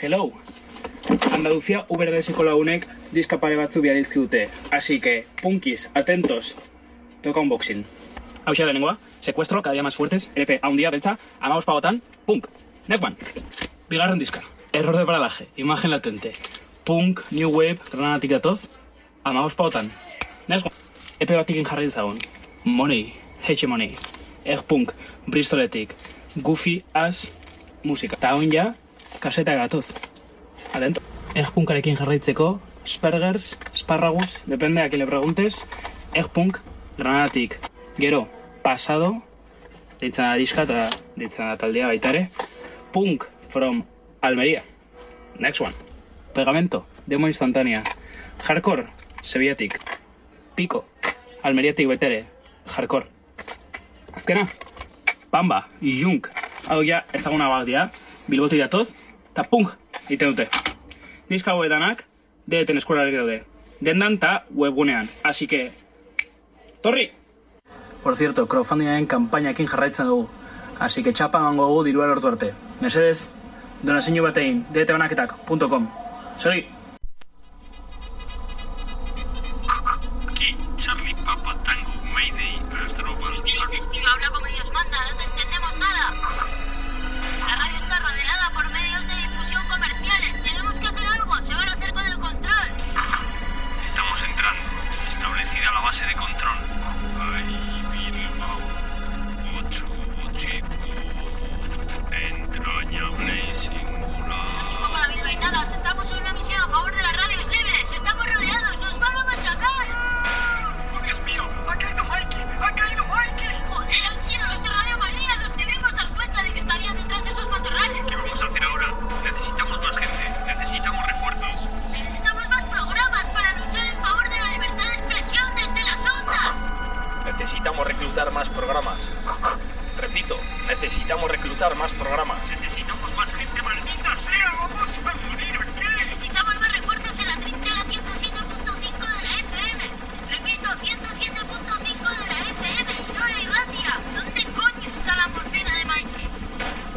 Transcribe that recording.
Hello! Andalucía UBRDSko lagunek diska pare batzu biarizki dute. Así que, punkis, atentos. Toca unboxing. Hau xa lehenengoa, Secuestro, cada día más fuertes, LP haundia beltza, 15 pagotan, punk. Next one. Bigarren diska. Error de paralaje, imagen latente. Punk, New Wave, Granadatik datoz, 15 pagotan. Next one. EP batikin jarri dezagun. Money, Hegemony. Punk, Bristoletik. Goofy As musika. Ta hon ja, kaseta gatoz. Atento. Punkarekin jarraitzeko, Spergers, Sparragus, depende a quien le preguntes. Punk, Granadatik. Gero, Pasado, deitzen da diska eta deitzen da taldea baita ere. Punk from Almería. Next one. Pegamento, Demo instantánea. Hardcore, Sevillatik. Pico, Almeriatik baita ere. Hardcore. Azkena, Pamba, Junk. Hau ja ezaguna bat dira, Bilbotik datoz, eta punk egiten dute. Diska hauetanak, DDT-en eskularrik daude. Dendan eta webgunean. Así que, torri! Por cierto, crowdfundingaren kanpainakin jarraitzen dugu. Así que txapa emango dugu dirua lortu arte. Mesedez, donazio batein, ddtbanaketak.com. Sori! Aquí, Charlie Papa Tango, Mayday, Astroval. ¿Qué dices, tío? Habla como Dios manda, no te entendemos nada. La radio está rodeada por medios de difusión comerciales. Tenemos que hacer algo, se van a hacer con el control. Estamos entrando. Establecida la base de control. Ay, Bilbao. 8, entrañable y singular. No es tiempo para bilbainadas, estamos en una misión a favor de las radios libres. Estamos rodeados, nos van a machacar. ¡Oh, Dios mío! ¡Ha caído Mikey! ¡Ha caído Mikey! Joder, han sido los de Radio María, nos debimos dar cuenta de que estarían detrás de esos matorrales. ¿Qué vamos a hacer ahora? Necesitamos más gente. Necesitamos refuerzos. Necesitamos más programas para luchar en favor de la libertad de expresión desde las ondas. Necesitamos reclutar más programas. Repito, necesitamos reclutar más programas. Necesitamos más gente, maldita sea. Vamos a